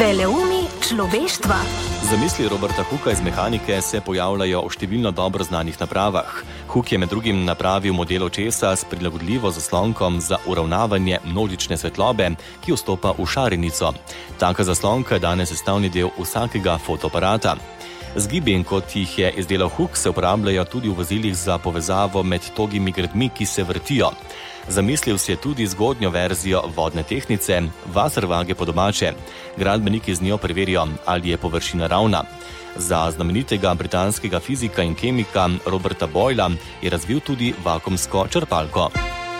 Veleumi človeštva. Zamisli Roberta Hooka iz mehanike se pojavljajo v številno dobro znanih napravah. Hook je med drugim napravil model očesa s prilagodljivo zaslonkom za uravnavanje množične svetlobe, ki vstopa v šarenico. Taka zaslonka je danes sestavni del vsakega fotoaparata. Zgibi, kot jih je izdelal Hook, se uporabljajo tudi v vozilih za povezavo med togimi gradmi, ki se vrtijo. Zamislil si je tudi zgodnjo verzijo vodne tehtnice, Wasserwaage po domače. Gradbeniki z njo preverijo, ali je površina ravna. Za znamenitega britanskega fizika in kemika Roberta Boyla je razvil tudi vakuumsko črpalko.